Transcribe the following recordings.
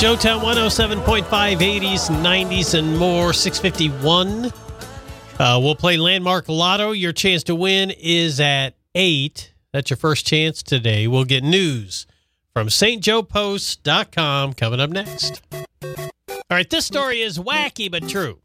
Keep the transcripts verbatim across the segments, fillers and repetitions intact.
Joetown one oh seven point five, eighties, nineties, and more, six fifty-one. Uh, we'll play Landmark Lotto. Your chance to win is at eight. That's your first chance today. We'll get news from St Joe Post dot com coming up next. All right, this story is wacky but true.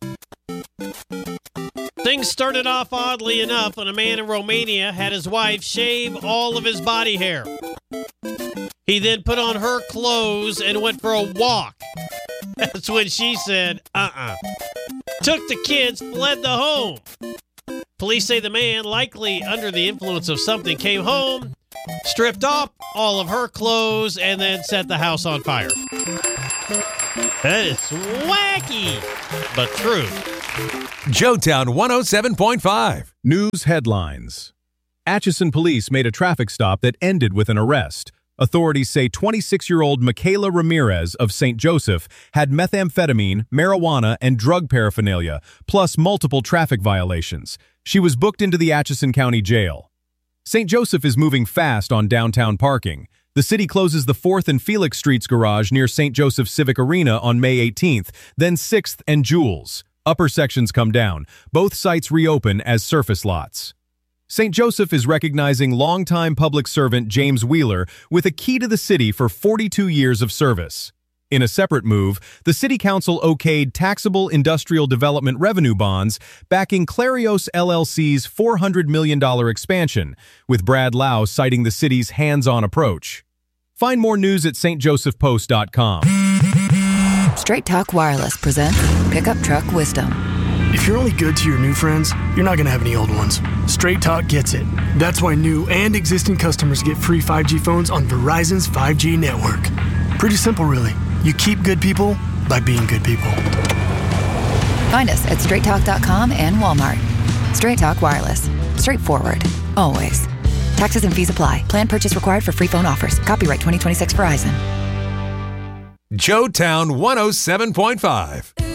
Things started off oddly enough when a man in Romania had his wife shave all of his body hair. He then put on her clothes and went for a walk. That's when she said, uh-uh. Took the kids, fled the home. Police say the man, likely under the influence of something, came home, stripped off all of her clothes, and then set the house on fire. That is wacky, but true. Joetown one oh seven point five. News headlines. Atchison police made a traffic stop that ended with an arrest. Authorities say twenty-six-year-old Michaela Ramirez of Saint Joseph had methamphetamine, marijuana, and drug paraphernalia, plus multiple traffic violations. She was booked into the Atchison County Jail. Saint Joseph is moving fast on downtown parking. The city closes the fourth and Felix Streets garage near Saint Joseph Civic Arena on May eighteenth, then sixth and Jules. Upper sections come down. Both sites reopen as surface lots. Saint Joseph is recognizing longtime public servant James Wheeler with a key to the city for forty-two years of service. In a separate move, the City Council okayed taxable industrial development revenue bonds backing Clarios L L C's four hundred million dollars expansion, with Brad Lau citing the city's hands-on approach. Find more news at st joseph post dot com. Straight Talk Wireless presents Pickup Truck Wisdom. If you're only good to your new friends, you're not going to have any old ones. Straight Talk gets it. That's why new and existing customers get free five G phones on Verizon's five G network. Pretty simple, really. You keep good people by being good people. Find us at straight talk dot com and Walmart. Straight Talk Wireless. Straightforward. Always. Taxes and fees apply. Plan purchase required for free phone offers. Copyright twenty twenty-six Verizon. Joetown one oh seven point five.